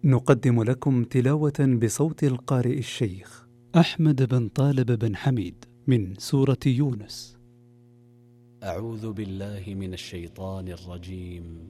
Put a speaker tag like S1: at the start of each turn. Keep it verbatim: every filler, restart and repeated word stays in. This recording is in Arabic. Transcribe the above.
S1: نقدم لكم تلاوة بصوت القارئ الشيخ أحمد بن طالب بن حميد من سورة يونس.
S2: أعوذ بالله من الشيطان الرجيم.